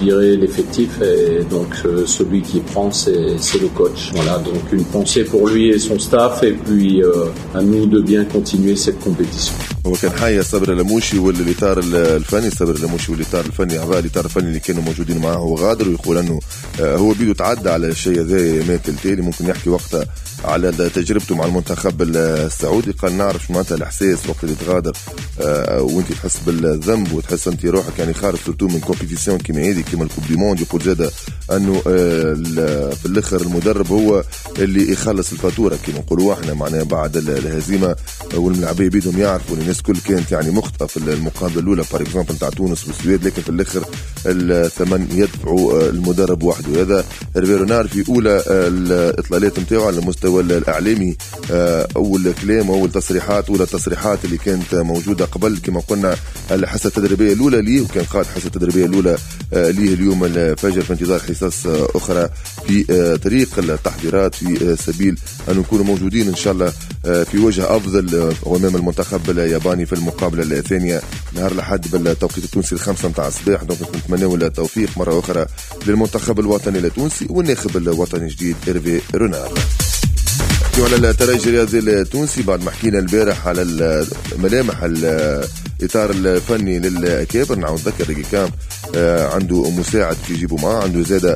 virer l'effectif et donc celui qui prend c'est le coach. Voilà, donc une pensée pour lui et son staff et puis à nous de bien continuer cette compétition. هو كان حي صبر لموشي والإطار الفني صبر لموشي والإطار الفني أعضاء الإطار الفني اللي كانوا موجودين معه وغادر، ويقول أنه هو بيدو تعدى على الشيء ذا مات التالي. ممكن يحكي وقتها على تجربته مع المنتخب السعودي، قال نعرف شو معناتها الإحساس وقت اللي تغادر وانت تحس بالذنب وتحس انت روحك يعني خارج سورتو من كومبيتيسيون كيما هذه كيما الكوب دي موند. يقول زاده انه في الاخر المدرب هو اللي يخلص الفاتوره كيما نقولوا احنا، معناها بعد الهزيمه والملاعبيه بيدهم يعرفوا الناس الكل كانت يعني مخطئه في المقابله الاولى بار اكزومبل نتاع تونس والسويد، لكن في الاخر الثمن يدفعوا المدرب وحده. هذا هيرفي رونار في اولى الاطلالات نتاعو على المستوى الاعلامي، اول كلام واول تصريحات، اولى التصريحات اللي كانت موجوده قبل كما قلنا الحصه التدريبيه الاولى ليه، وكان قائد الحصه التدريبيه الاولى ليه اليوم الفجر في انتظار حصص اخرى في طريق التحضيرات في سبيل ان نكون موجودين ان شاء الله في وجه افضل امام المنتخب الياباني في المقابله الثانيه نهار الاحد بالتوقيت التونسي 5 متاع الصباح. دونك نتمنوا التوفيق مره اخرى للمنتخب الوطني التونسي والناخب الوطني الجديد هيرفي رونار. على الترجي الرياضي التونسي بعد ما حكينا البارح على ملامح الاطار الفني للاكابر، نعاود نذكر ريكام عنده مساعد في يجيبوا معاه، عنده زاده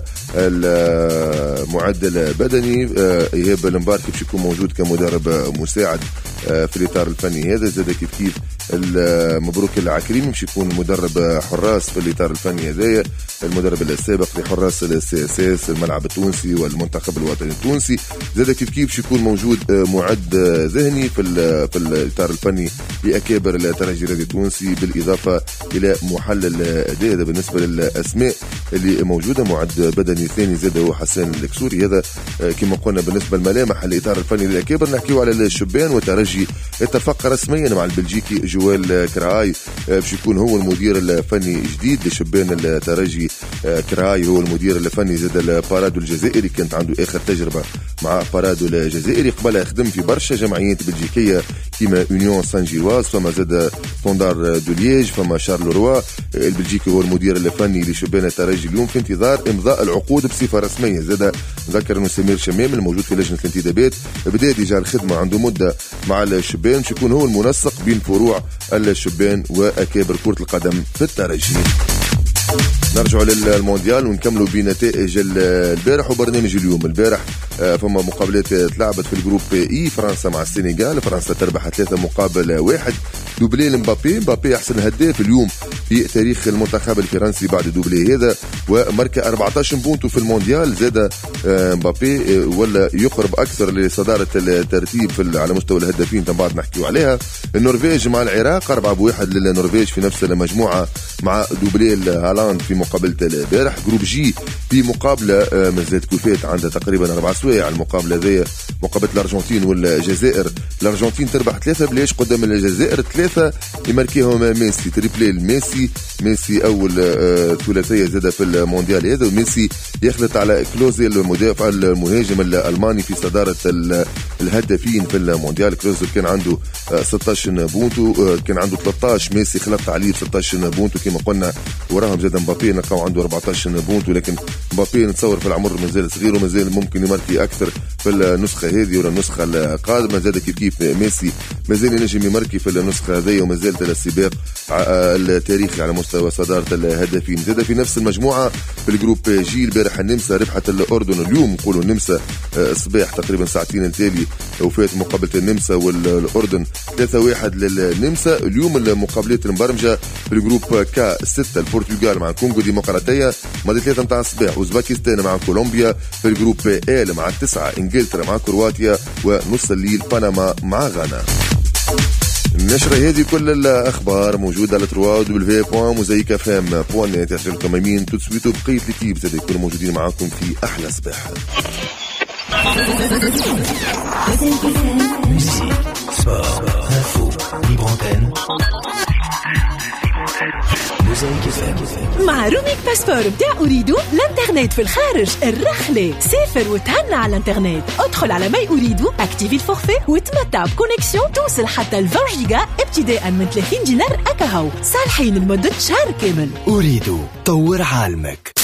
المعد البدني ايهاب المباركي باش يكون موجود كمدرب مساعد في الاطار الفني هذا، زاده كيف مبروك العكريمي باش يكون مدرب حراس في الاطار الفني هذايا، المدرب السابق لحراس السي اس اس الملعب التونسي والمنتخب الوطني التونسي، زاده كيف باش يكون موجود معد ذهني في الاطار الفني لاكابر الترجي الرياضي التونسي، بالاضافه الى محلل اداء. هذا بالنسبه للاسماء اللي موجوده. معد بدني ثاني زاد هو حسان الكسوري. هذا كما قلنا بالنسبه لملامح الاطار الفني للاكابر. نحكيو على الشبان والترجي اتفق رسميا مع البلجيكي جوال كراي باش يكون هو المدير الفني الجديد لشبان الترجي. كراي هو المدير الفني زاد البارادو الجزائري، كانت عنده اخر تجربه مع بارادو الجزائري، قبلها خدم في برشا جمعيات بلجيكيه كيما يونيون سان جيلواز، فما زاد فوندار دو ليج، فما شارلوروا. البلجيكي هو المدير الفني لشبان الترجي اليوم في انتظار امضاء العقود بصفه رسميه. زاد نذكر انه سمير شمام الموجود في لجنه الانتدابات بدا ديجا الخدمه عنده مده مع الشبان باش يكون هو المنسق بين فروع الشبان واكابر كره القدم في الترجي. نرجع للمونديال ونكملوا بنتائج البارح وبرنامج اليوم. البارح فما مقابلات تلعبت في الجروب اي، فرنسا مع السنغال، فرنسا تربح 3-1 دوبلي مبابي احسن هداف اليوم في تاريخ المنتخب الفرنسي بعد دوبلي هذا، وماركا 14 بونتو في المونديال. زاد مبابي ولا يقرب اكثر لصداره الترتيب على مستوى الهدافين بعد نحكيو عليها. النرويج مع العراق 4-1 للنرويج في نفس المجموعه مع دوبلي هالاند في مقابله البارح. جروب جي في مقابله مازالت كوفات عندها تقريبا 4 سوايع. المقابله ذي مقابله الارجنتين والجزائر. الارجنتين تربح 3 قدام الجزائر، 3 يماركيهم ميسي، تريبلي ميسي اول ثلاثيه زاده في المونديال هذا، وميسي يخلط على كلوزي المدافع المهاجم الالماني في صداره الهدافين في المونديال. كلوزي كان عنده 16 بونتو، كان عنده 13، ميسي خلط عليه 16 بونتو كما قلنا، وراهم زاد مبابي نلقاو عنده 14 بونتو، لكن مبابي نتصور في العمر مازال صغير ومازال ممكن يماركي اكثر في النسخه هذه ولا النسخه القادمه. زاد كيف ميسي مازال ينجم يماركي في النسخه هذه ومازال السباق التاريخي على مستوى صداره الهدافين. زاد في نفس المجموعه في الجروب جي البارح النمسا ربحت الاردن. اليوم نقولوا النمسا الصباح تقريبا ساعتين التالي وفات مقابله النمسا والاردن 3-1 للنمسا. اليوم المقابلات المبرمجه في الجروب كا 6 البرتغال مع كونغو ديمقراطيه ماضي 3 متاع الصباح، اوزباكستان مع كولومبيا. في الجروب ال مع 9 انجلترا مع كرواتيا، ونص الليل بنما مع غانا. النشرة هذه كل الأخبار موجودة على www.mozaikfm.net. يحجلكم يمين تتسويتوا بقية الكيب زاد يكونوا موجودين معاكم في أحلى صباح. مع روميك باسبور بتاع أريدو الانترنت في الخارج الرخلة. سافر وتهنى على الانترنت. ادخل على ماي أريدو، اكتيفي الفورفي وتمتع بكونكسيون توصل حتى 20 جيجا ابتداء من 30 دينار أكاهو، صالحين لمدة شهر كامل. أريدو طور عالمك.